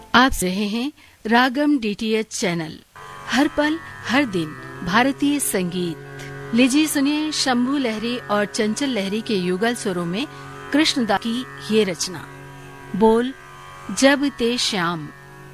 आप रहे हैं रागम डीटीएच चैनल, हर पल हर दिन भारतीय संगीत। लीजिए सुनिए शंभू लहरी और चंचल लहरी के युगल स्वरों में कृष्णदास की ये रचना। बोल जब ते श्याम।